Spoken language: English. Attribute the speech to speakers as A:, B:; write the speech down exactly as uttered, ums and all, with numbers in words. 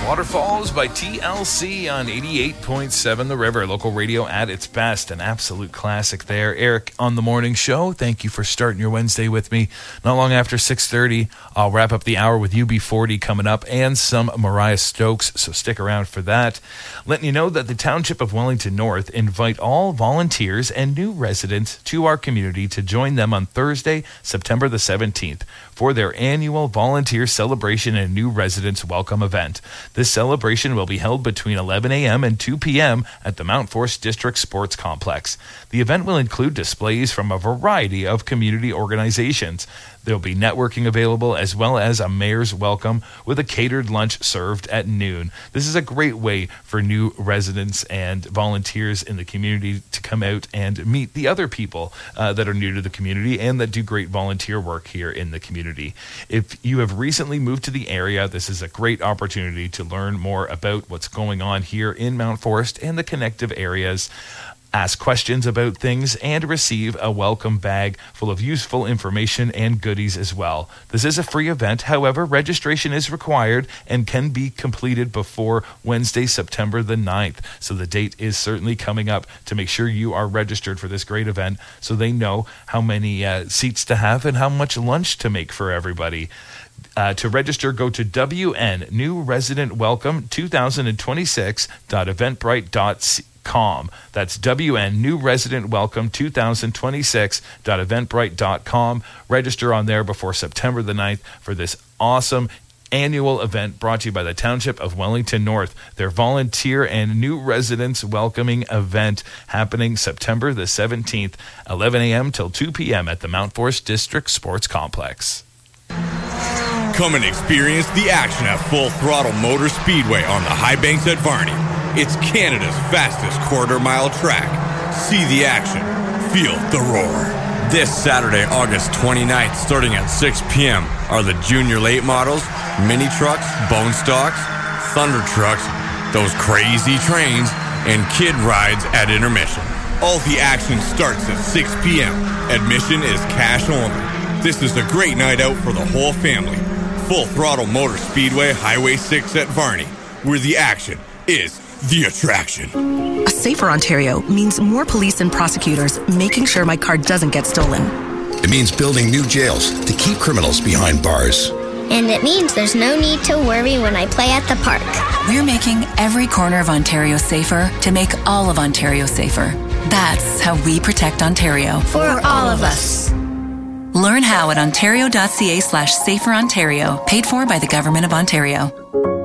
A: Waterfalls by T L C on eighty-eight point seven The River. Local radio at its best. An absolute classic there. Eric on the morning show. Thank you for starting your Wednesday with me. Not long after six thirty, I'll wrap up the hour with U B forty coming up and some Mariah Stokes, so stick around for that. Letting you know that the Township of Wellington North invite all volunteers and new residents to our community to join them on Thursday, September the seventeenth, for their annual volunteer celebration and new residents welcome event. This celebration will be held between eleven a.m. and two p.m. at the Mount Forest District Sports Complex. The event will include displays from a variety of community organizations. There will be networking available as well as a mayor's welcome with a catered lunch served at noon. This is a great way for new residents and volunteers in the community to come out and meet the other people uh, that are new to the community and that do great volunteer work here in the community. If you have recently moved to the area, this is a great opportunity to learn more about what's going on here in Mount Forest and the connective areas. Ask questions about things and receive a welcome bag full of useful information and goodies as well. This is a free event. However, registration is required and can be completed before Wednesday, September the ninth. So the date is certainly coming up to make sure you are registered for this great event so they know how many uh, seats to have and how much lunch to make for everybody. Uh, to register, go to W N New Resident Welcome twenty twenty-six dot eventbrite dot com. That's W N New Resident Welcome twenty twenty-six dot eventbrite dot com. Register on there before September the ninth for this awesome annual event brought to you by the Township of Wellington North. Their volunteer and new residents welcoming event happening September the seventeenth, eleven a.m. till two p.m. at the Mount Forest District Sports Complex.
B: Come and experience the action at Full Throttle Motor Speedway on the High Banks at Varney. It's Canada's fastest quarter-mile track. See the action. Feel the roar. This Saturday, August twenty-ninth, starting at six p.m., are the Junior Late Models, Mini Trucks, Bone Stocks, Thunder Trucks, those crazy trains, and Kid Rides at intermission. All the action starts at six p.m. Admission is cash only. This is a great night out for the whole family. Full Throttle Motor Speedway, Highway six at Varney, where the action is the attraction.
C: A safer Ontario means more police and prosecutors making sure my car doesn't get stolen.
D: It means building new jails to keep criminals behind bars.
E: And it means there's no need to worry when I play at the park.
F: We're making every corner of Ontario safer to make all of Ontario safer. That's how we protect Ontario.
E: For all of us.
F: Learn how at ontario.ca slash safer Ontario, paid for by the Government of Ontario.